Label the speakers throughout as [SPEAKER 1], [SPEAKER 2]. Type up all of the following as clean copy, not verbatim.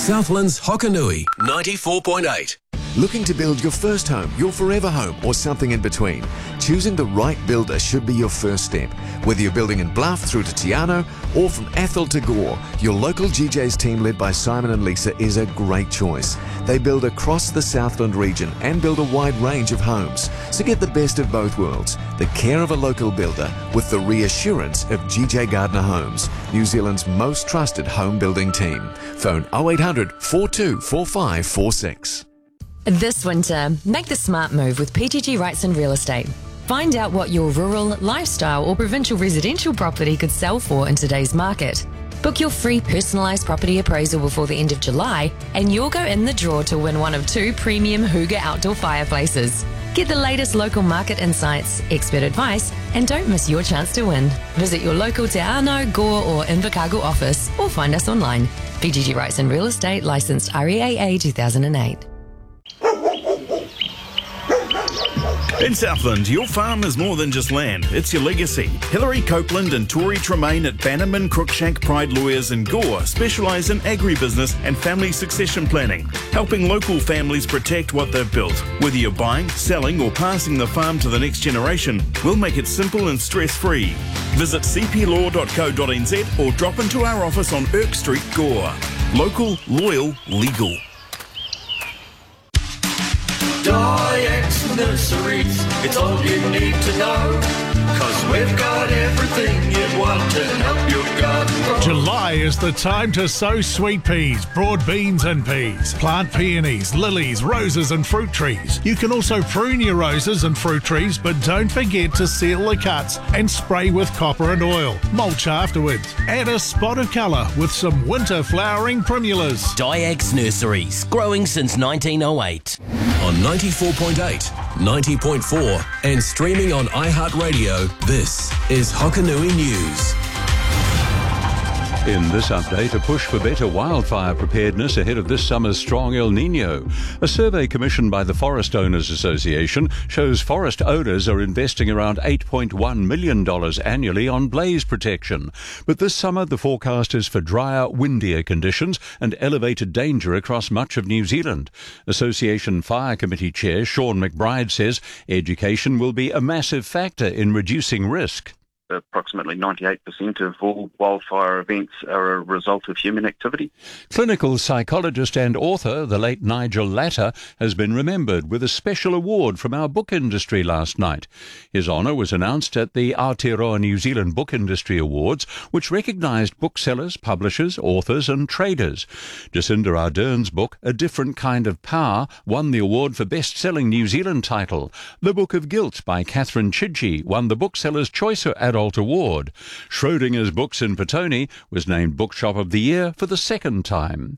[SPEAKER 1] Southland's Hokanui 94.8.
[SPEAKER 2] Looking to build your first home, your forever home, or something in between? Choosing the right builder should be your first step. Whether you're building in Bluff through to Tiano or from Ethel to Gore, your local GJ's team led by Simon and Lisa is a great choice. They build across the Southland region and build a wide range of homes. So get the best of both worlds, the care of a local builder with the reassurance of GJ Gardner Homes, New Zealand's most trusted home building team. Phone 0800 424546.
[SPEAKER 3] This winter, make the smart move with PGG Wrightson Real Estate. Find out what your rural, lifestyle or provincial residential property could sell for in today's market. Book your free personalised property appraisal before the end of July and you'll go in the draw to win one of 2 premium Hooga outdoor fireplaces. Get the latest local market insights, expert advice and don't miss your chance to win. Visit your local Te Anau, Gore or Invercargill office or find us online. PGG Wrightson Real Estate, licensed REAA 2008.
[SPEAKER 4] In Southland, your farm is more than just land, it's your legacy. Hilary Copeland and Tori Tremaine at Bannerman Cruikshank Pride Lawyers in Gore specialise in agribusiness and family succession planning, helping local families protect what they've built. Whether you're buying, selling or passing the farm to the next generation, we'll make it simple and stress-free. Visit cplaw.co.nz or drop into our office on Irk Street, Gore. Local, loyal, legal.
[SPEAKER 5] Dyax Nurseries, it's all you need to know, 'cause we've got everything you'd want to help your garden grow.
[SPEAKER 6] July is the time to sow sweet peas, broad beans and peas, plant peonies, lilies, roses and fruit trees. You can also prune your roses and fruit trees, but don't forget to seal the cuts and spray with copper and oil. Mulch afterwards. Add a spot of colour with some winter flowering primulas.
[SPEAKER 7] Dyax Nurseries, growing since 1908.
[SPEAKER 1] On 94.8, 90.4 and streaming on iHeartRadio, this is Hokanui News.
[SPEAKER 8] In this update, a push for better wildfire preparedness ahead of this summer's strong El Nino. A survey commissioned by the Forest Owners Association shows forest owners are investing around $8.1 million annually on blaze protection. But this summer, the forecast is for drier, windier conditions and elevated danger across much of New Zealand. Association Fire Committee Chair Sean McBride says education will be a massive factor in reducing risk.
[SPEAKER 9] Approximately 98% of all wildfire events are a result of human activity.
[SPEAKER 8] Clinical psychologist and author, the late Nigel Latter, has been remembered with a special award from our book industry last night. His honour was announced at the Aotearoa New Zealand Book Industry Awards, which recognised booksellers, publishers, authors and traders. Jacinda Ardern's book, A Different Kind of Power, won the award for best-selling New Zealand title. The Book of Guilt by Catherine Chidgey won the Bookseller's Choice Adult Award. Schrodinger's Books in Petone was named Bookshop of the Year for the second time.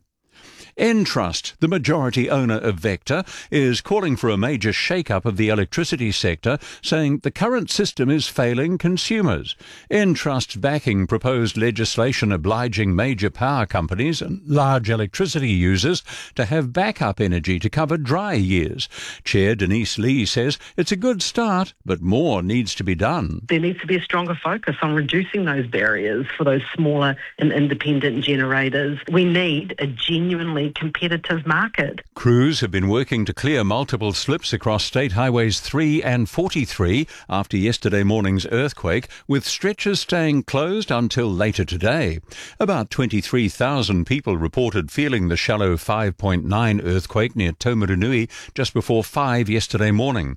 [SPEAKER 8] Entrust, the majority owner of Vector, is calling for a major shake-up of the electricity sector, saying the current system is failing consumers. Entrust's backing proposed legislation obliging major power companies and large electricity users to have backup energy to cover dry years. Chair Denise Lee says it's a good start, but more needs to be done.
[SPEAKER 10] There needs to be a stronger focus on reducing those barriers for those smaller and independent generators. We need a genuinely competitive market.
[SPEAKER 8] Crews have been working to clear multiple slips across State Highways 3 and 43 after yesterday morning's earthquake, with stretches staying closed until later today. About 23,000 people reported feeling the shallow 5.9 earthquake near Taumarunui just before 5 yesterday morning.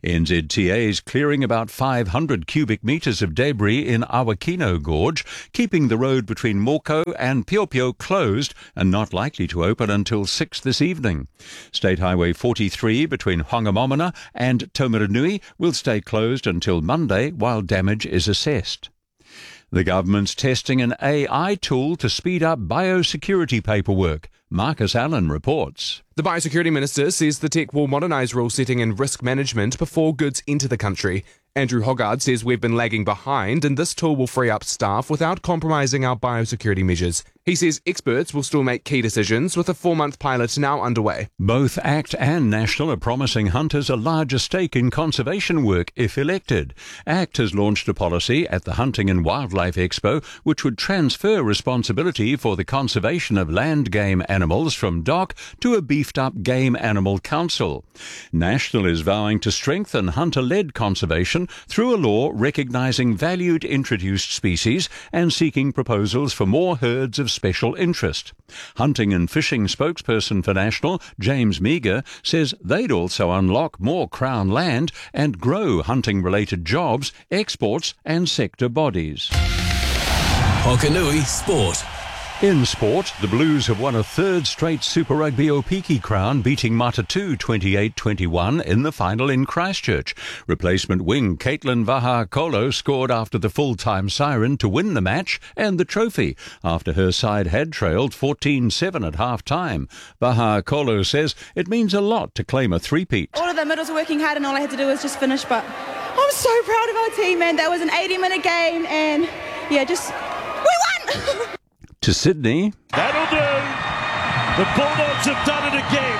[SPEAKER 8] NZTA is clearing about 500 cubic metres of debris in Awakino Gorge, keeping the road between Moko and Piopio closed and not likely to open until 6 this evening. State Highway 43 between Whangamomana and Taumarunui will stay closed until Monday while damage is assessed. The government's testing an AI tool to speed up biosecurity paperwork. Marcus Allen reports.
[SPEAKER 11] The Biosecurity Minister says the tech will modernise rule setting and risk management before goods enter the country. Andrew Hoggard says we've been lagging behind and this tool will free up staff without compromising our biosecurity measures. He says experts will still make key decisions, with a 4-month pilot now underway.
[SPEAKER 8] Both ACT and National are promising hunters a larger stake in conservation work if elected. ACT has launched a policy at the Hunting and Wildlife Expo which would transfer responsibility for the conservation of land game animals from DOC to a beefed-up Game Animal Council. National is vowing to strengthen hunter-led conservation through a law recognising valued introduced species and seeking proposals for more herds of special interest. Hunting and fishing spokesperson for National, James Meager, says they'd also unlock more Crown land and grow hunting-related jobs, exports and sector bodies.
[SPEAKER 1] Hokanui Sport.
[SPEAKER 8] In sport, the Blues have won a third straight Super Rugby Opiki crown, beating Matatu 28-21 in the final in Christchurch. Replacement wing Caitlin Vaha-Kolo scored after the full-time siren to win the match and the trophy, after her side had trailed 14-7 at half-time. Vaha-Kolo says it means a lot to claim a three-peat.
[SPEAKER 12] All of the middles were working hard and all I had to do was just finish, but I'm so proud of our team, man. That was an 80-minute game and, we won!
[SPEAKER 8] To Sydney.
[SPEAKER 13] That'll do. The Bulldogs have done it again.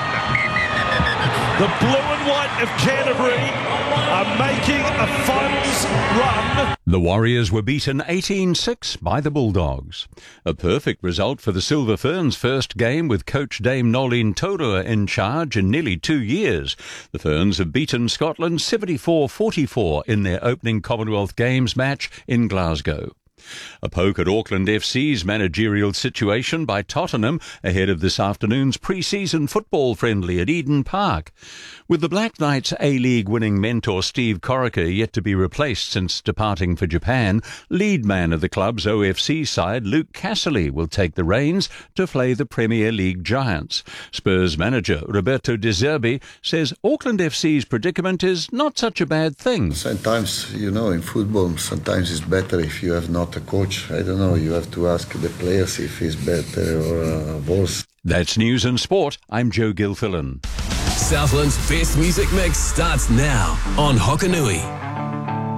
[SPEAKER 13] The blue and white of Canterbury are making a finals run.
[SPEAKER 8] The Warriors were beaten 18-6 by the Bulldogs. A perfect result for the Silver Ferns' first game with coach Dame Nolene Taurua in charge in nearly 2 years. The Ferns have beaten Scotland 74-44 in their opening Commonwealth Games match in Glasgow. A poke at Auckland FC's managerial situation by Tottenham ahead of this afternoon's pre-season football friendly at Eden Park. With the Black Knights A-League winning mentor Steve Corica yet to be replaced since departing for Japan, lead man of the club's OFC side, Luke Casserly, will take the reins to play the Premier League giants. Spurs manager Roberto De Zerbi says Auckland FC's predicament is not such a bad thing.
[SPEAKER 14] Sometimes, in football, sometimes it's better if you have not a coach. I don't know, you have to ask the players if it's better or worse.
[SPEAKER 8] That's News and Sport. I'm Joe Gilfillan.
[SPEAKER 1] Southland's best music mix starts now on Hokanui.